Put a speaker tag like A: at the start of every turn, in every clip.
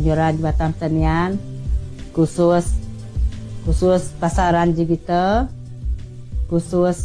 A: anjuran Jabatan Pertanian khusus pasaran kita, khusus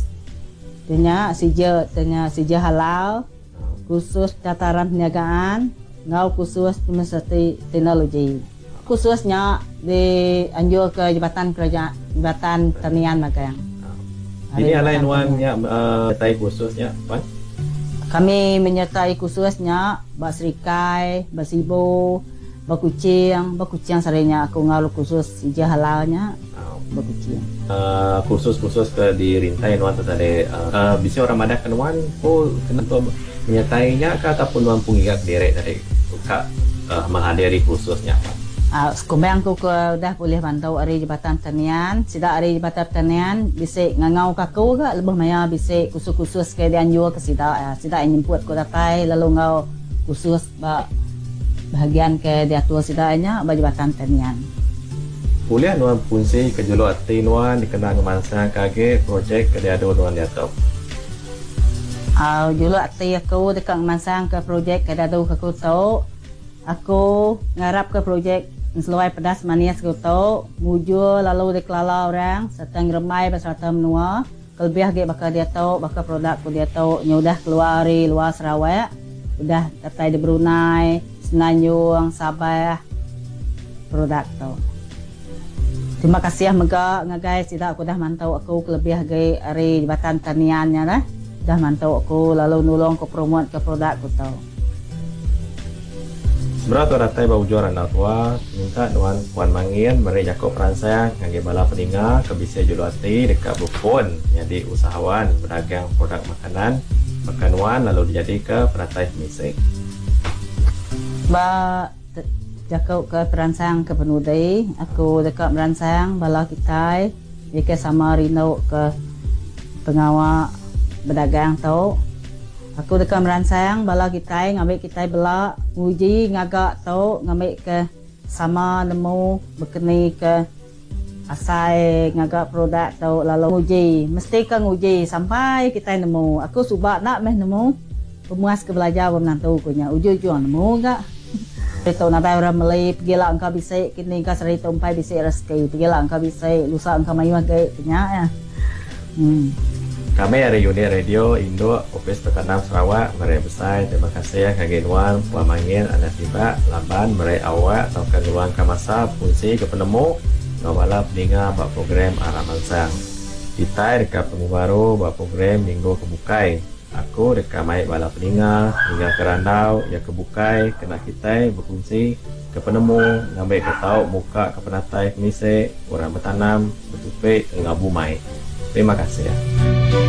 A: sija halal, khusus dataran perniagaan, ngau khusus administrasi teknologi. Khususnya dianjur ke Jabatan Pertanian Magelang.
B: Ini lain wannya menyertai khususnya, Puan?
A: Kami menyertai khususnya Bak Serikai, Bak Sibu, Bak Kucing sarinya aku ngalu khusus sija halalnya Bak Kucing.
B: Khusus ke di Rintai Nuan tadi bisa orang madak Nuan kena menyertainya ke ataupun Nuan pengigak direk dari suka menghadiri khususnya, Pak?
A: Sekumang aku dah boleh pantau dari Jabatan Pertanian. Sida dari Jabatan Pertanian bisa ngangau kaku ke lebih maya bisa khusus ke dianjur ke sida yang jemput ko datai lalu ngau khusus bahagian ke diatur sidanya Jabatan Pertanian.
B: Boleh Nuan fungsi ke julu ati Nuan dikenal ngemansa kage projek ke diadu Nuan diatop.
A: Julu ati aku dekat ngemansa ke projek ke diadu aku tahu. Aku ngarap ke projek Selawai Pedas Manias Goto, mujur lalu dikelala orang, serta ngeremai beserta menua, kelebih lagi bakal dia tahu, bakal produk ku dia tahu, udah keluar dari luar Sarawak, udah datai di Brunei, Semenanjung, Sabah, produk tu. Terima kasih mega guys, tidak aku dah mantau aku kelebih lagi dari Jabatan Pertaniannya dah, dah mantau aku lalu nulung ku promote ke produk ku tahu.
B: Seberapa ratai bau juaran tua minta Nuan Puan Mangin meri Jakob Peransang ngage bala peninga ke bisa julu ati dekat Bupon jadi usahawan berdagang produk makanan makanuan lalu dijadi ke peratai misik.
A: Jakob ke Peransang ke Penudai, aku dekat Peransang bala kita jika sama Rino ke pengawal berdagang tau. Aku dekat meransang bala kita ngambil kita bela uji ngagak tau ngambil ke sama nemu berkeni ke asai ngagak produk tau lalu uji mesti kan uji sampai kita nemu. Aku subak nak nemu pemuas ke belajar menantu punya uji nemu enggak. Itu nanti orang Melayu pergilah engkau bisa kini engkau seri tumpai bisa rezeki pergilah engkau bisa lusa engkau mayu ke punya ya.
B: Kami dari Unit Radio Indo Office Pekanam Sarawak merai besar terima kasih ya kage Nuan Puan Mangin anda tiba laban merai awak atau ke Nuan Kamasa fungsi ke penemu ngawala peninga bak program arah mansang kita dekat pengubaru bak program minggu kebukai aku dekat maik bala peninga hingga kerandau ya kebukai kena kita berfungsi ke penemu ngambil ke tau muka ke penatai kemise orang bertanam bertupik ngabumai. Terima kasih ya.